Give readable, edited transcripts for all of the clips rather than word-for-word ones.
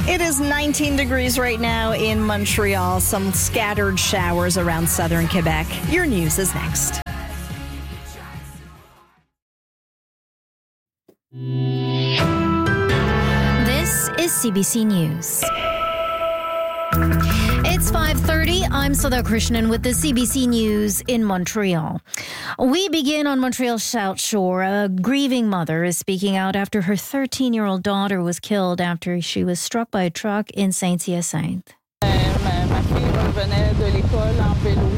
It is 19 degrees right now in Montreal. Some scattered showers around southern Quebec. Your news is next. This is CBC News. It's 5:30. I'm Sada Krishnan with the CBC News in Montreal. We begin on Montreal's South Shore. A grieving mother is speaking out after her 13-year-old daughter was killed after she was struck by a truck in Saint-Hyacinthe. Ma fille revenait de l'école en vélo.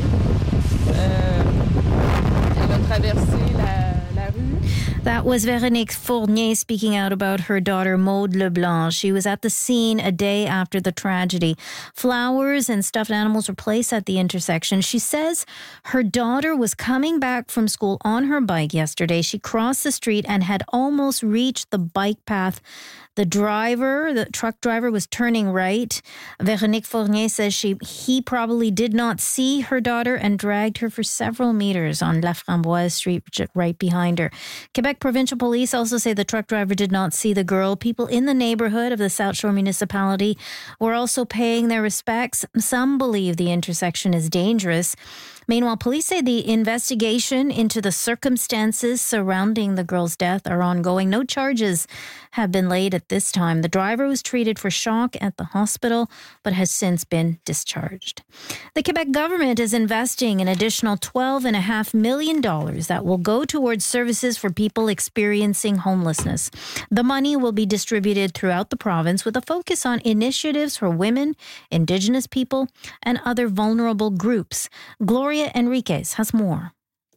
Elle a traversé la rue. That was Véronique Fournier speaking out about her daughter Maude Leblanc. She was at the scene a day after the tragedy. Flowers and stuffed animals were placed at the intersection. She says her daughter was coming back from school on her bike yesterday. She crossed the street and had almost reached the bike path. The truck driver was turning right. Véronique Fournier says he probably did not see her daughter and dragged her for several meters on La Framboise Street, right behind her. Quebec Provincial Police also say the truck driver did not see the girl. People in the neighborhood of the South Shore municipality were also paying their respects. Some believe the intersection is dangerous. Meanwhile, police say the investigation into the circumstances surrounding the girl's death are ongoing. No charges have been laid at this time. The driver was treated for shock at the hospital, but has since been discharged. The Quebec government is investing an additional $12.5 million that will go towards services for people experiencing homelessness. The money will be distributed throughout the province with a focus on initiatives for women, Indigenous people, and other vulnerable groups. Gloria Enriquez has more.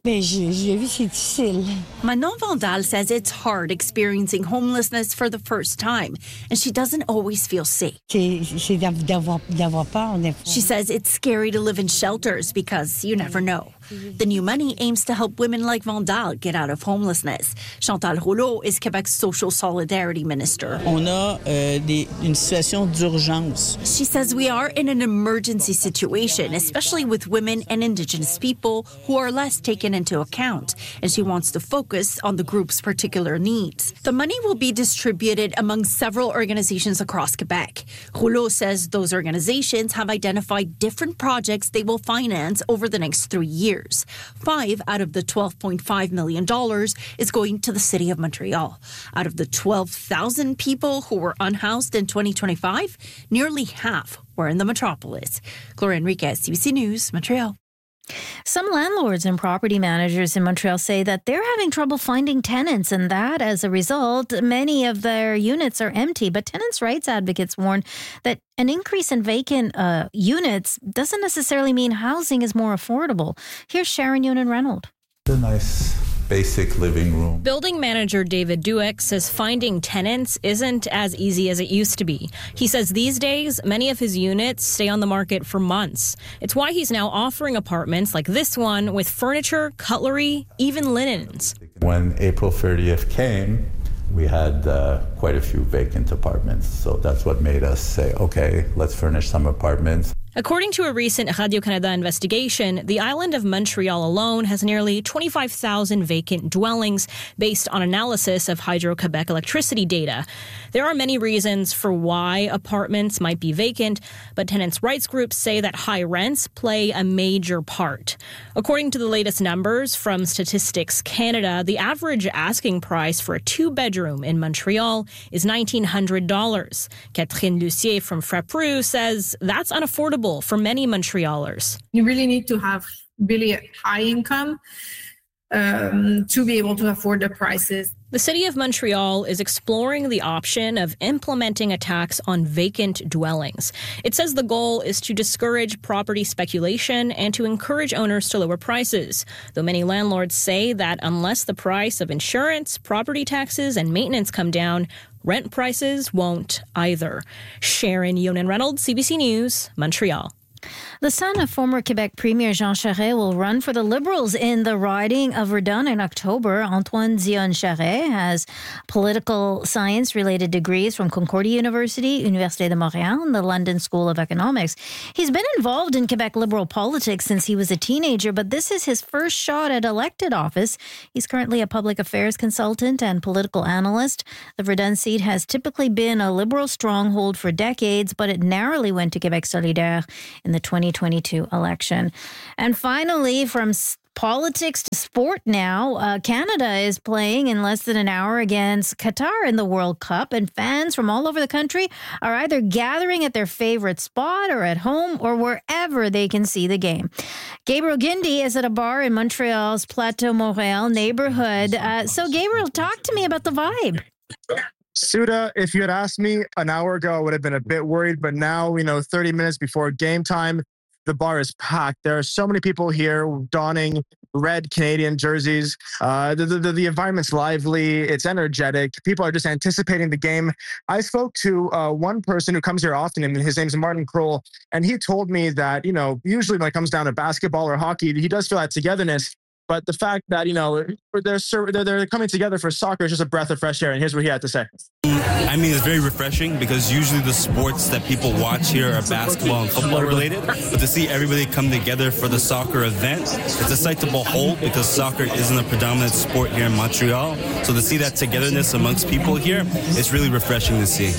Manon Vandal says it's hard experiencing homelessness for the first time, and she doesn't always feel safe. She says it's scary to live in shelters because you never know. The new money aims to help women like Vandal get out of homelessness. Chantal Rouleau is Quebec's Social Solidarity Minister. Une situation d'urgence. She says we are in an emergency situation, especially with women and Indigenous people who are less taken into account, and she wants to focus on the group's particular needs. The money will be distributed among several organizations across Quebec. Rouleau says those organizations have identified different projects they will finance over the next 3 years. 5 out of the $12.5 million is going to the city of Montreal. Out of the 12,000 people who were unhoused in 2025, nearly half were in the metropolis. Gloria Enriquez, CBC News, Montreal. Some landlords and property managers in Montreal say that they're having trouble finding tenants, and that as a result, many of their units are empty. But tenants' rights advocates warn that an increase in vacant units doesn't necessarily mean housing is more affordable. Here's Sharon Yonan-Reynolds. A nice basic living room. Building manager David Dueck says finding tenants isn't as easy as it used to be. He says these days, many of his units stay on the market for months. It's why he's now offering apartments like this one with furniture, cutlery, even linens. When April 30th came, we had quite a few vacant apartments. So that's what made us say, okay, let's furnish some apartments. According to a recent Radio-Canada investigation, the island of Montreal alone has nearly 25,000 vacant dwellings based on analysis of Hydro-Quebec electricity data. There are many reasons for why apartments might be vacant, but tenants' rights groups say that high rents play a major part. According to the latest numbers from Statistics Canada, the average asking price for a 2-bedroom in Montreal is $1,900. Catherine Lucier from Frappru says that's unaffordable for many Montrealers. You really need to have really high income to be able to afford the prices. The city of Montreal is exploring the option of implementing a tax on vacant dwellings. It says the goal is to discourage property speculation and to encourage owners to lower prices, though many landlords say that unless the price of insurance, property taxes, and maintenance come down, rent prices won't either. Sharon Yonan-Reynolds, CBC News, Montreal. The son of former Quebec Premier Jean Charest will run for the Liberals in the riding of Verdun in October. Antoine Dion Charest has political science-related degrees from Concordia University, Université de Montréal, and the London School of Economics. He's been involved in Quebec Liberal politics since he was a teenager, but this is his first shot at elected office. He's currently a public affairs consultant and political analyst. The Verdun seat has typically been a Liberal stronghold for decades, but it narrowly went to Québec solidaire in the 2022 election. And finally, from politics to sport now, Canada is playing in less than an hour against Qatar in the World Cup, and fans from all over the country are either gathering at their favorite spot or at home or wherever they can see the game. Gabriel Guindy is at a bar in Montreal's Plateau Montréal neighborhood. So Gabriel, talk to me about the vibe. Suda, if you had asked me an hour ago, I would have been a bit worried. But now, 30 minutes before game time, the bar is packed. There are so many people here donning red Canadian jerseys. The environment's lively. It's energetic. People are just anticipating the game. I spoke to one person who comes here often, and his name's Martin Kroll. And he told me that, usually when it comes down to basketball or hockey, he does feel that togetherness. But the fact that, they're coming together for soccer is just a breath of fresh air. And here's what he had to say. I mean, it's very refreshing because usually the sports that people watch here are basketball and football related. But to see everybody come together for the soccer event, it's a sight to behold because soccer isn't a predominant sport here in Montreal. So to see that togetherness amongst people here, it's really refreshing to see.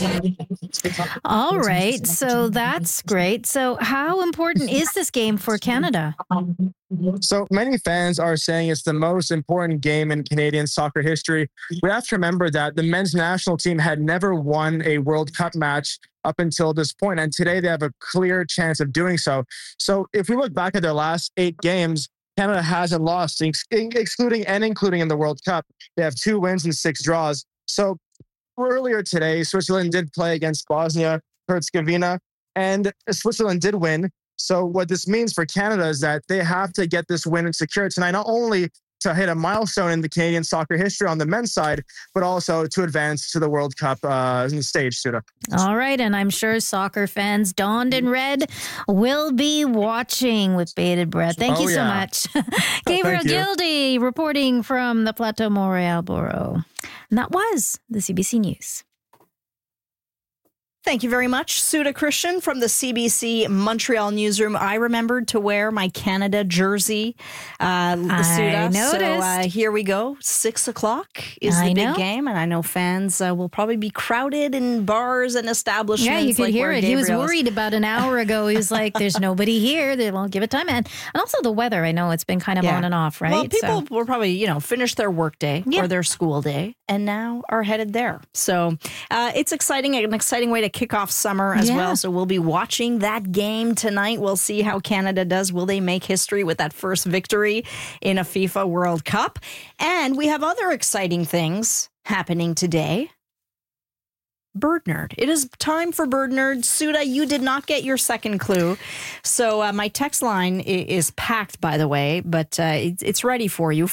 All right. So that's great. So how important is this game for Canada? So many fans are saying it's the most important game in Canadian soccer history. We have to remember that the men's national team had never won a World Cup match up until this point, and today they have a clear chance of doing so. So if we look back at their last 8 games, Canada hasn't lost, excluding and including in the World Cup. They have 2 wins and 6 draws. So earlier today, Switzerland did play against Bosnia-Herzegovina, and Switzerland did win. So what this means for Canada is that they have to get this win and secure it tonight, not only to hit a milestone in the Canadian soccer history on the men's side, but also to advance to the World Cup stage, Suda. All right, and I'm sure soccer fans donned in red will be watching with bated breath. Thank you so much. Gabriel Guindy reporting from the Plateau Montréal Bureau. And that was the CBC News. Thank you very much, Suda Christian from the CBC Montreal newsroom. I remembered to wear my Canada jersey, Suda. So here we go. 6 o'clock is the big game, and I know fans will probably be crowded in bars and establishments. Yeah, you could hear it. Gabriel's. He was worried about an hour ago. He was like, "There's nobody here. They won't give it time." And also the weather. I know it's been kind of on and off, right? Well, people will probably finished their work day or their school day, and now are headed there. So it's exciting, an exciting way to kick off summer as well. So we'll be watching that game tonight. We'll see how Canada does. Will they make history with that first victory in a FIFA World Cup? And we have other exciting things happening today. Bird Nerd. It is time for Bird Nerd. Suda, you did not get your second clue. So my text line is packed, by the way, but it's ready for you.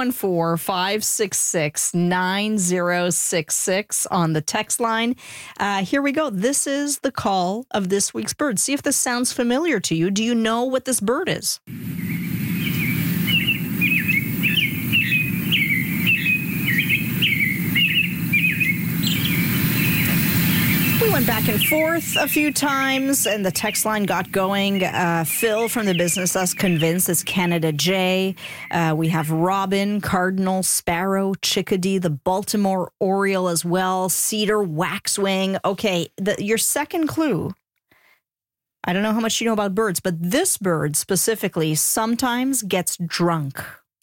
514-566-9066 on the text line. Here we go. This is the call of this week's bird. See if this sounds familiar to you. Do you know what this bird is? We went back and forth a few times, and the text line got going. Phil from the Business Desk convinced it's Canada Jay. We have Robin, Cardinal, Sparrow, Chickadee, the Baltimore Oriole as well, Cedar, Waxwing. Okay, your second clue. I don't know how much you know about birds, but this bird specifically sometimes gets drunk.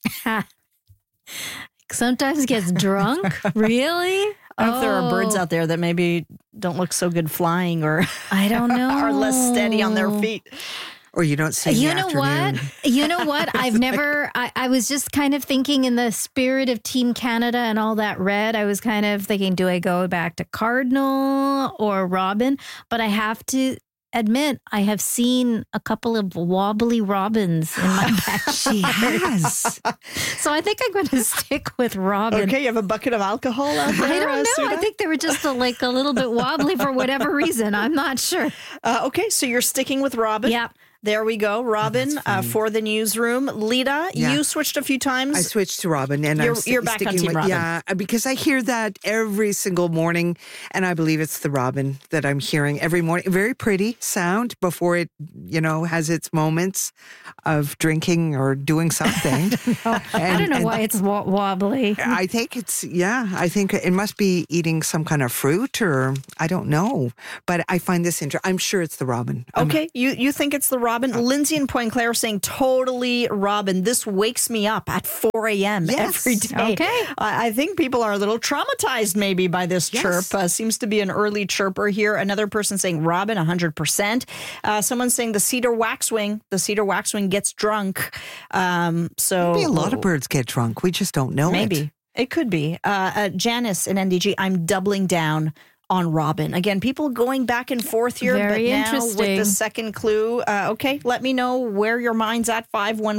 Sometimes gets drunk? Really? I don't know if there are birds out there that maybe don't look so good flying or I don't know. are less steady on their feet. Or you don't see You know what? I've never, I was just kind of thinking in the spirit of Team Canada and all that red. I was kind of thinking, do I go back to Cardinal or Robin? But I have to admit, I have seen a couple of wobbly robins in my backyard. So I think I'm going to stick with Robin. Okay, you have a bucket of alcohol out there? I don't know. Suda? I think they were just a little bit wobbly for whatever reason. I'm not sure. Okay, so you're sticking with Robin? Yeah. There we go, Robin, for the newsroom. Lita, you switched a few times. I switched to Robin, and you're back on Team Robin. Yeah, because I hear that every single morning, and I believe it's the Robin that I'm hearing every morning. Very pretty sound before it, has its moments of drinking or doing something. I don't know why it's wobbly. I think I think it must be eating some kind of fruit, or I don't know. But I find this interesting. I'm sure it's the Robin. Okay, you think it's the Robin? Lindsay in Point Claire saying totally Robin. This wakes me up at 4 a.m. every day. Okay. I think people are a little traumatized maybe by this chirp. Seems to be an early chirper here. Another person saying Robin, 100%. Someone saying the cedar waxwing. The cedar waxwing gets drunk. So maybe a lot of birds get drunk. We just don't know. Maybe. It could be. Janice in NDG, I'm doubling down on Robin. Again, people going back and forth here. Very but now interesting. with the second clue. Okay, let me know where your mind's at.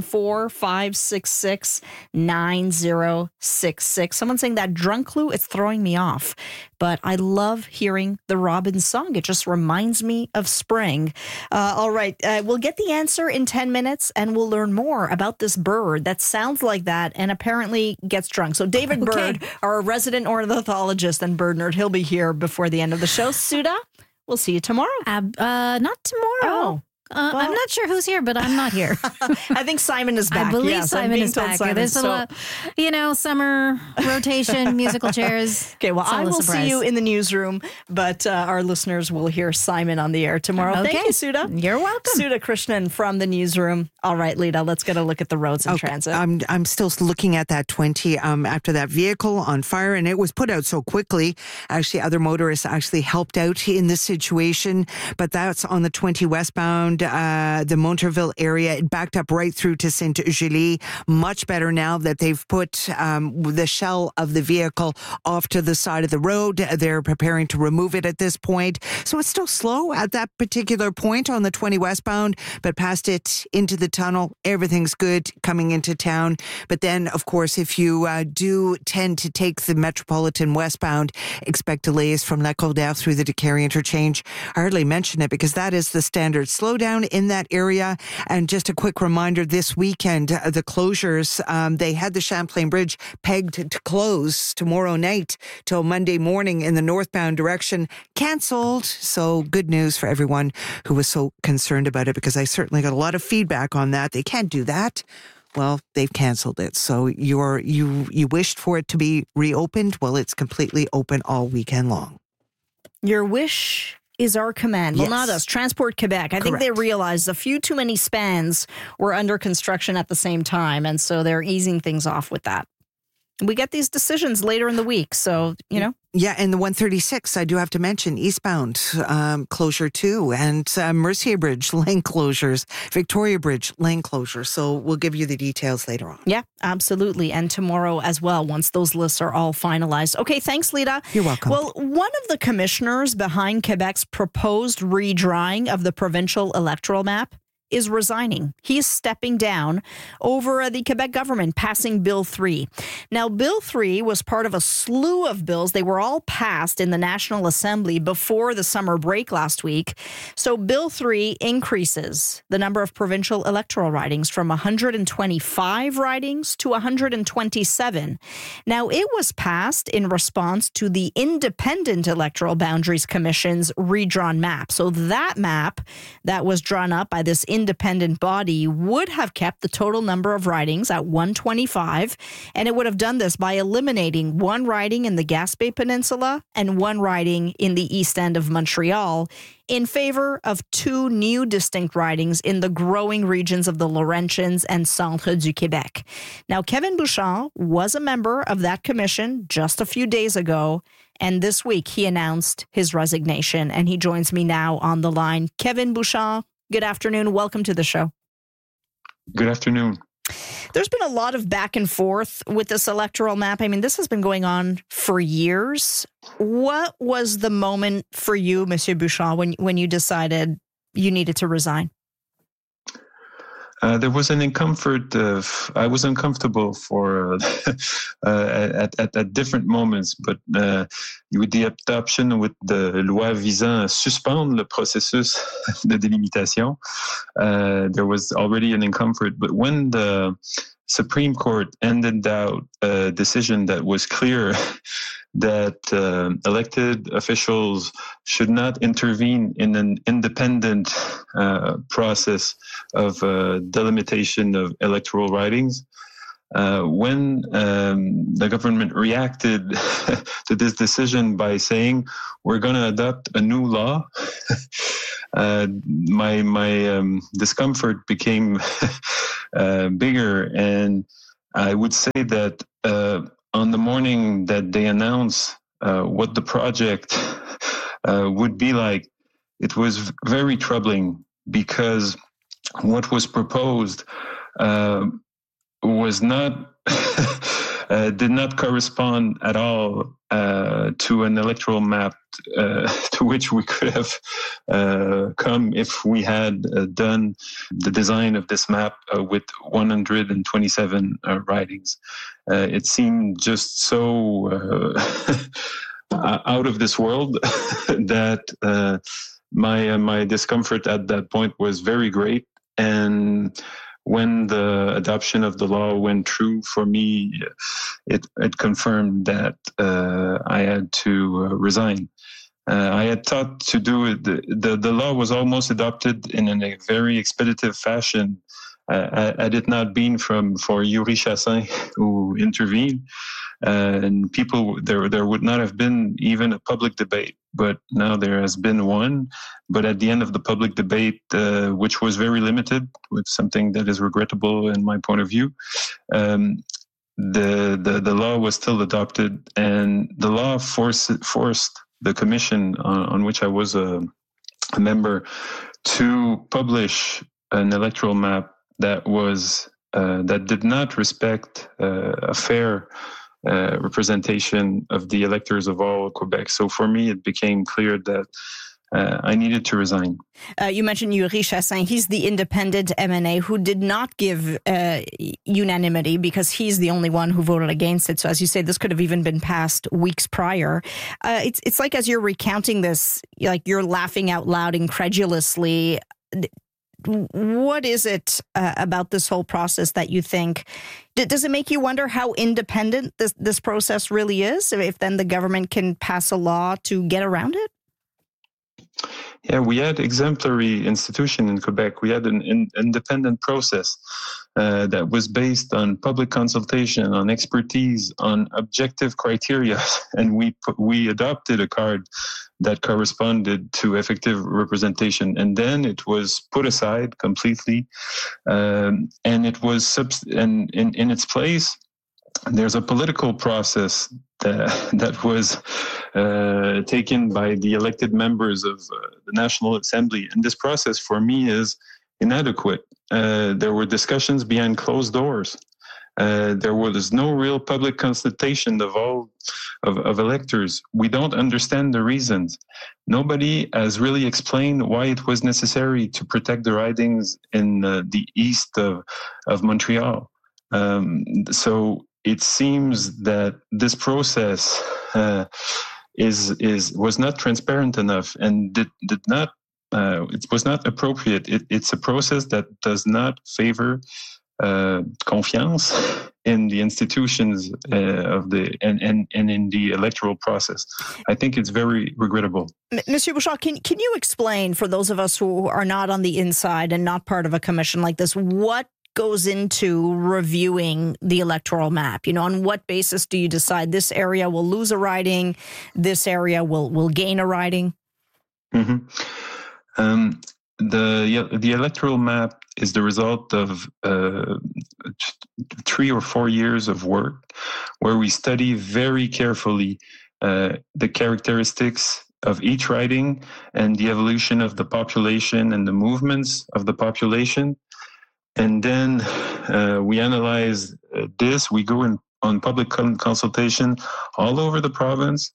514-566-9066. Someone saying that drunk clue, it's throwing me off. But I love hearing the Robin song. It just reminds me of spring. All right, we'll get the answer in 10 minutes and we'll learn more about this bird that sounds like that and apparently gets drunk. So David Bird, our resident ornithologist and bird nerd, he'll be here before the end of the show. Suda, we'll see you tomorrow. Not tomorrow. I'm not sure who's here, but I'm not here. I think Simon is back. I believe Simon is back. There's a lot, summer rotation, musical chairs. Okay, well, I will see you in the newsroom, but our listeners will hear Simon on the air tomorrow. Okay. Thank you, Suda. You're welcome. Suda Krishnan from the newsroom. All right, Lita, let's get a look at the roads and transit. I'm still looking at that 20 after that vehicle on fire, and it was put out so quickly. Actually, other motorists actually helped out in this situation, but that's on the 20 westbound. The Monterville area, it backed up right through to Saint-Julie. Much better now that they've put the shell of the vehicle off to the side of the road. They're preparing to remove it at this point. So it's still slow at that particular point on the 20 westbound, but past it into the tunnel, everything's good coming into town. But then, of course, if you do tend to take the Metropolitan westbound, expect delays from La Cordaire through the Décarie interchange. I hardly mention it because that is the standard slowdown in that area. And just a quick reminder, this weekend, the closures, they had the Champlain Bridge pegged to close tomorrow night till Monday morning in the northbound direction, canceled. So good news for everyone who was so concerned about it, because I certainly got a lot of feedback on that. They can't do that. Well, they've canceled it. So you wished for it to be reopened. Well, it's completely open all weekend long. Your wish is our command. Well, not us. Transport Quebec. I think they realized a few too many spans were under construction at the same time, and so they're easing things off with that. We get these decisions later in the week, so, Yeah, and the 136, I do have to mention, eastbound closure too, and Mercier Bridge lane closures, Victoria Bridge lane closures. So we'll give you the details later on. Yeah, absolutely. And tomorrow as well, once those lists are all finalized. Okay, thanks, Lita. You're welcome. Well, one of the commissioners behind Quebec's proposed redrawing of the provincial electoral map is resigning. He's stepping down over the Quebec government passing Bill 3. Now, Bill 3 was part of a slew of bills. They were all passed in the National Assembly before the summer break last week. So Bill 3 increases the number of provincial electoral ridings from 125 ridings to 127. Now, it was passed in response to the Independent Electoral Boundaries Commission's redrawn map. So that map that was drawn up by this independent body would have kept the total number of ridings at 125, and it would have done this by eliminating one riding in the Gaspé Peninsula and one riding in the east end of Montreal in favor of two new distinct ridings in the growing regions of the Laurentians and Centre du Québec. Now, Kevin Bouchard was a member of that commission just a few days ago, and this week he announced his resignation, and he joins me now on the line. Kevin Bouchard, good afternoon. Welcome to the show. Good afternoon. There's been a lot of back and forth with this electoral map. I mean, this has been going on for years. What was the moment for you, Monsieur Bouchard, when you decided you needed to resign? There was an uncomfort. I was uncomfortable for at different moments, but with the adoption with the loi visant à suspendre le processus de délimitation, there was already an uncomfort. But when the Supreme Court handed out a decision that was clear that elected officials should not intervene in an independent process of delimitation of electoral ridings. When the government reacted to this decision by saying, we're going to adopt a new law, my discomfort became bigger. And I would say that on the morning that they announced what the project would be like, it was very troubling because what was proposed was not did not correspond at all to an electoral map to which we could have come if we had done the design of this map with 127 ridings. It seemed just so out of this world that my discomfort at that point was very great. And when the adoption of the law went through, for me, it confirmed that I had to resign. I had thought to do it. The law was almost adopted in a very expeditive fashion. Had it not been for Yuri Chassin who intervened, and people, there would not have been even a public debate. But now there has been one. But at the end of the public debate, which was very limited, with something that is regrettable in my point of view, the law was still adopted, and the law forced the commission on which I was a member to publish an electoral map that was that did not respect a fair representation of the electors of all Quebec. So for me, it became clear that I needed to resign. You mentioned Yuri Chassin. He's the independent MNA who did not give unanimity because he's the only one who voted against it. So as you say, this could have even been passed weeks prior. It's like as you're recounting this, like you're laughing out loud incredulously. What is it about this whole process that you think, does it make you wonder how independent this process really is, if then the government can pass a law to get around it? Yeah, we had exemplary institution in Quebec. We had an independent process that was based on public consultation, on expertise, on objective criteria, and we adopted a card that corresponded to effective representation, and then it was put aside completely, and it was and in its place. There's a political process that was taken by the elected members of the National Assembly. And this process, for me, is inadequate. There were discussions behind closed doors. There was no real public consultation of electors. We don't understand the reasons. Nobody has really explained why it was necessary to protect the ridings in the east of Montreal. So it seems that this process was not transparent enough and did not. It was not appropriate. It's a process that does not favor confiance in the institutions of and in the electoral process. I think it's very regrettable. Monsieur Bouchard, can you explain for those of us who are not on the inside and not part of a commission like this, what goes into reviewing the electoral map? You know, on what basis do you decide this area will lose a riding, this area will gain a riding? Mm-hmm. The electoral map is the result of 3 or 4 years of work where we study very carefully the characteristics of each riding and the evolution of the population and the movements of the population. And then we analyze this. We go on public consultation all over the province.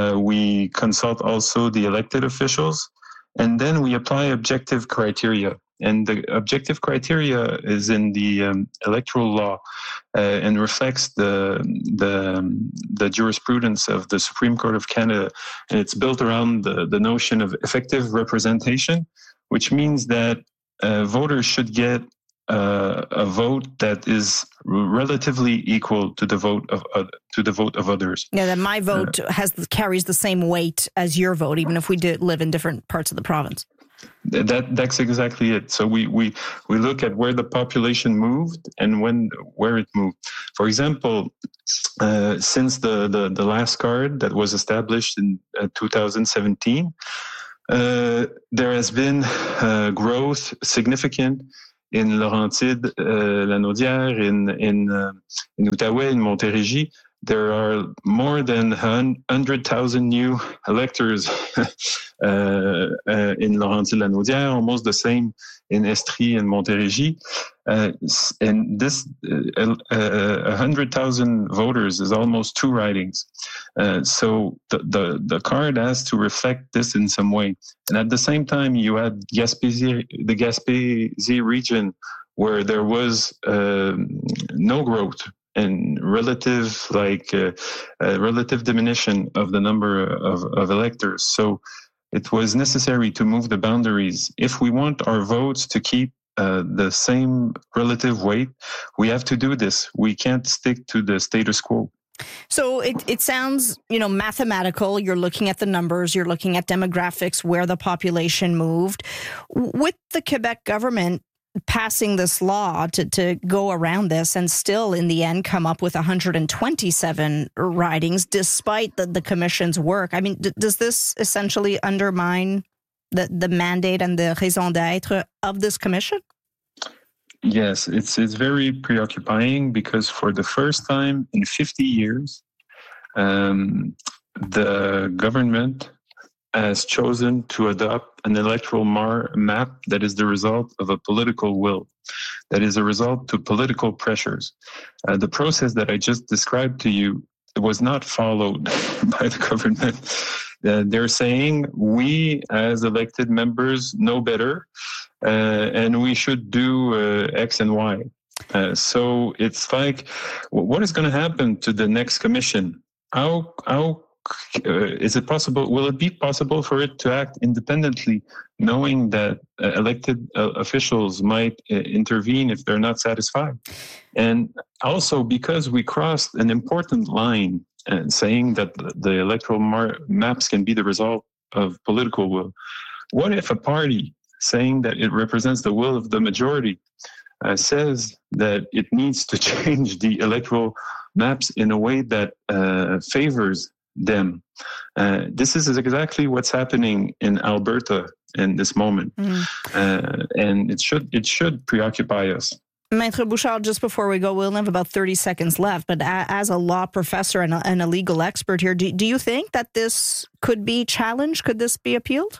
We consult also the elected officials. And then we apply objective criteria. And the objective criteria is in the electoral law and reflects the jurisprudence of the Supreme Court of Canada. And it's built around the notion of effective representation, which means that voters should get a vote that is relatively equal to the vote of others. Yeah, that my vote carries the same weight as your vote, even if we live in different parts of the province. That's exactly it. So we look at where the population moved and where it moved. For example, since the last card that was established in 2017, there has been growth significant in Laurentides, Lanaudière, in Outaouais, in Montérégie. There are more than 100,000 new electors in Laurentides-Lanaudière, almost the same in Estrie and Montérégie. And this 100,000 voters is almost 2 ridings. So the card has to reflect this in some way. And at the same time, you had the Gaspésie region, where there was no growth and relative diminution of the number of electors. So it was necessary to move the boundaries. If we want our votes to keep the same relative weight, we have to do this. We can't stick to the status quo. So it sounds, mathematical. You're looking at the numbers, you're looking at demographics, where the population moved. With the Quebec government passing this law to go around this and still in the end come up with 127 ridings despite the commission's work. I mean, does this essentially undermine the mandate and the raison d'être of this commission? Yes, it's very preoccupying because for the first time in 50 years, the government has chosen to adopt an electoral map that is the result of a political will, that is a result to political pressures. The process that I just described to you was not followed by the government. They're saying we as elected members know better and we should do X and Y. So it's like, what is going to happen to the next commission? How is it possible? Will it be possible for it to act independently, knowing that elected officials might intervene if they're not satisfied? And also because we crossed an important line saying that the electoral maps can be the result of political will. What if a party saying that it represents the will of the majority says that it needs to change the electoral maps in a way that favors them? This is exactly what's happening in Alberta in this moment, and it should preoccupy us. Maître Bouchard, just before we go, we'll have about 30 seconds left, but as a law professor and a legal expert here, do you think that this could be challenged? Could this be appealed?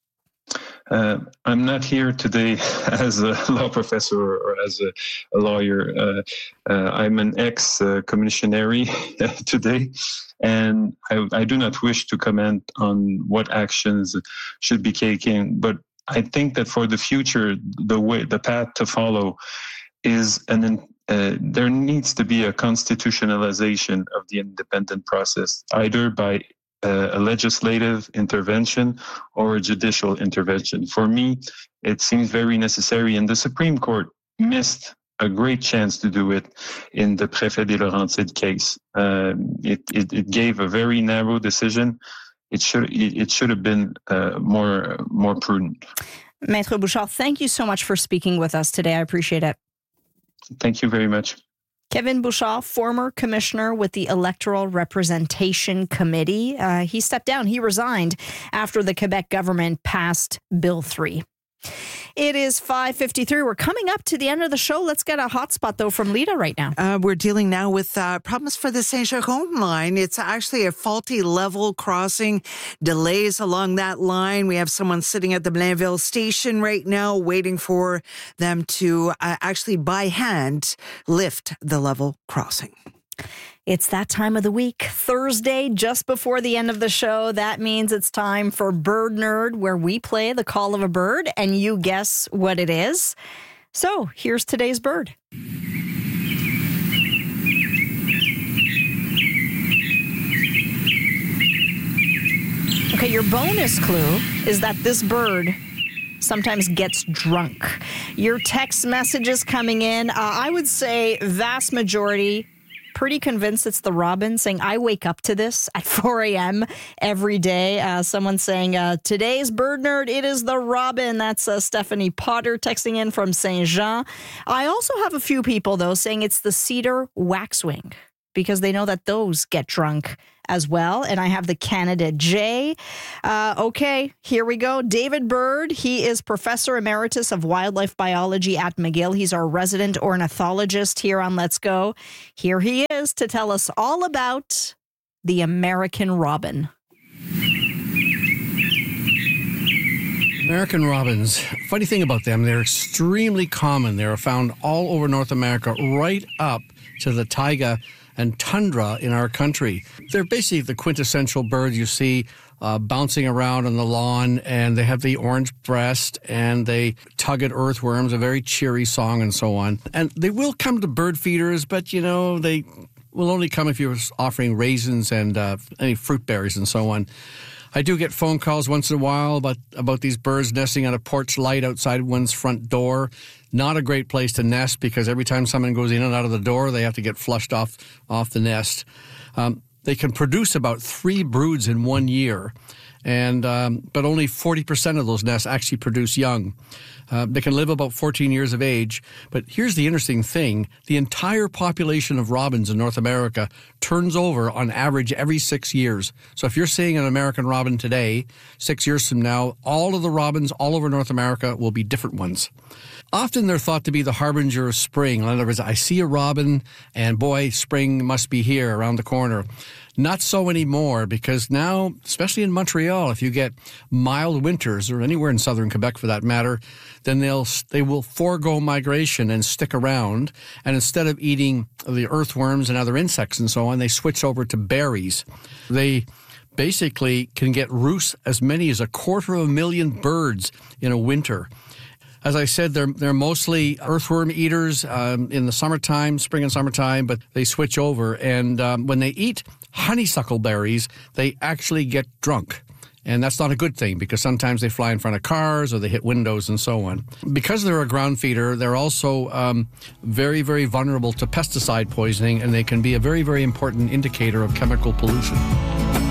I'm not here today as a law professor or as a lawyer. I'm an ex-commissionary today, and I do not wish to comment on what actions should be taken. But I think that for the future, the path to follow is there needs to be a constitutionalization of the independent process, either by a legislative intervention or a judicial intervention. For me, it seems very necessary, and the Supreme Court missed a great chance to do it in the Préfet des Laurentides case. It gave a very narrow decision. It should have been more prudent. Maître Bouchard, thank you so much for speaking with us today. I appreciate it. Thank you very much. Kevin Bouchard, former commissioner with the Electoral Representation Committee. He stepped down. He resigned after the Quebec government passed Bill 3. It is 5:53. We're coming up to the end of the show. Let's get a hotspot, though, from Lita right now. We're dealing now with problems for the Saint-Jérôme line. It's actually a faulty level crossing, delays along that line. We have someone sitting at the Blainville station right now waiting for them to actually by hand lift the level crossing. It's that time of the week, Thursday, just before the end of the show. That means it's time for Bird Nerd, where we play the call of a bird and you guess what it is. So here's today's bird. Okay, your bonus clue is that this bird sometimes gets drunk. Your text messages coming in, I would say vast majority, pretty convinced it's the robin, saying, I wake up to this at 4 a.m. every day. Someone saying, today's bird nerd, it is the robin. That's Stephanie Potter texting in from Saint Jean. I also have a few people, though, saying it's the cedar waxwing, because they know that those get drunk as well. And I have the Canada Jay. Okay, here we go. David Bird, he is Professor Emeritus of Wildlife Biology at McGill. He's our resident ornithologist here on Let's Go. Here he is to tell us all about the American robin. American robins, funny thing about them, they're extremely common. They're found all over North America, right up to the taiga and tundra in our country. They're basically the quintessential bird you see bouncing around on the lawn, and they have the orange breast, and they tug at earthworms, a very cheery song and so on. And they will come to bird feeders, but, they will only come if you're offering raisins and any fruit berries and so on. I do get phone calls once in a while about these birds nesting on a porch light outside one's front door. Not a great place to nest, because every time someone goes in and out of the door, they have to get flushed off the nest. They can produce about 3 broods in 1 year, and but only 40% of those nests actually produce young. They can live about 14 years of age. But here's the interesting thing. The entire population of robins in North America turns over on average every 6 years. So if you're seeing an American robin today, 6 years from now, all of the robins all over North America will be different ones. Often they're thought to be the harbinger of spring. In other words, I see a robin and boy, spring must be here around the corner. Not so anymore, because now, especially in Montreal, if you get mild winters, or anywhere in southern Quebec for that matter, then they will forego migration and stick around. And instead of eating the earthworms and other insects and so on, they switch over to berries. They basically can get roost as many as 250,000 birds in a winter. As I said, they're mostly earthworm eaters in the summertime, spring and summertime, but they switch over. And when they eat honeysuckle berries, they actually get drunk. And that's not a good thing, because sometimes they fly in front of cars or they hit windows and so on. Because they're a ground feeder, they're also very, very vulnerable to pesticide poisoning, and they can be a very, very important indicator of chemical pollution.